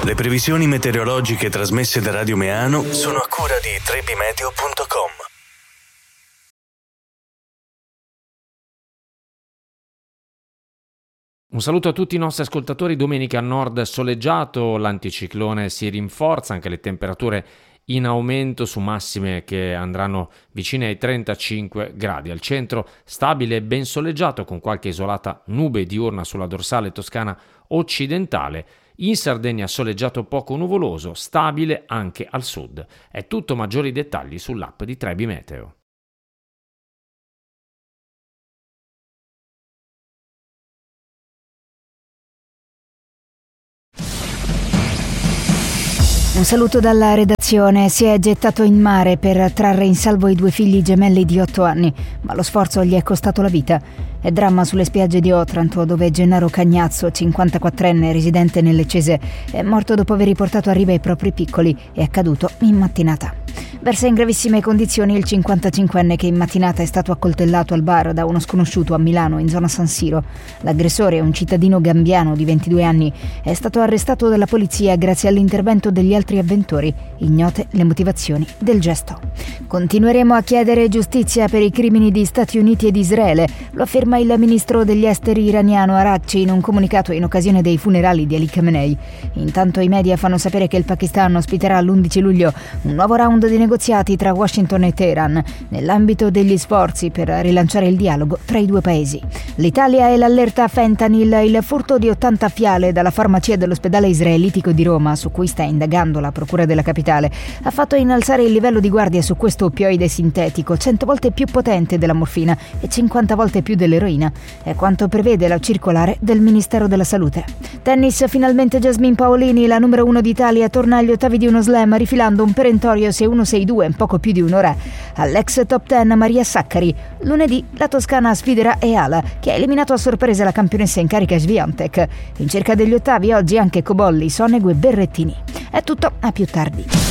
Le previsioni meteorologiche trasmesse da Radio Meano sono a cura di trebimeteo.com. Un saluto a tutti i nostri ascoltatori. Domenica a nord soleggiato, l'anticiclone si rinforza, anche le temperature in aumento su massime che andranno vicine ai 35 gradi. Al centro stabile e ben soleggiato con qualche isolata nube diurna sulla dorsale toscana occidentale. In Sardegna soleggiato poco nuvoloso, stabile anche al sud. È tutto, maggiori dettagli sull'app di Trebi Meteo. Un saluto dalla redazione. Si è gettato in mare per trarre in salvo i 2 figli gemelli di 8 anni, ma lo sforzo gli è costato la vita. È dramma sulle spiagge di Otranto, dove Gennaro Cagnazzo, 54enne residente nel Lecese, è morto dopo aver riportato a riva i propri piccoli. È accaduto in mattinata. Versa in gravissime condizioni il 55enne che in mattinata è stato accoltellato al bar da uno sconosciuto a Milano, in zona San Siro. L'aggressore, un cittadino gambiano di 22 anni, è stato arrestato dalla polizia grazie all'intervento degli altri avventori. Ignote le motivazioni del gesto. Continueremo a chiedere giustizia per i crimini di Stati Uniti ed Israele, lo afferma il ministro degli esteri iraniano Araghchi in un comunicato in occasione dei funerali di Ali Khamenei. Intanto i media fanno sapere che il Pakistan ospiterà l'11 luglio un nuovo round di negoziati tra Washington e Teheran nell'ambito degli sforzi per rilanciare il dialogo tra i due paesi. L'Italia e l'allerta fentanyl, il furto di 80 fiale dalla farmacia dell'ospedale israelitico di Roma, su cui sta indagando la procura della capitale, ha fatto innalzare il livello di guardia su questo oppioide sintetico, 100 volte più potente della morfina e 50 volte più dell'eroina. È quanto prevede la circolare del Ministero della Salute. Tennis, finalmente Jasmine Paolini, la numero 1 d'Italia, torna agli ottavi di uno slam rifilando un perentorio 6-1-6-2 in poco più di un'ora all'ex top 10 Maria Saccari. Lunedì la toscana sfiderà Eala, che ha eliminato a sorpresa la campionessa in carica Swiatek. In cerca degli ottavi oggi anche Cobolli, Sonego e Berrettini. È tutto, a più tardi.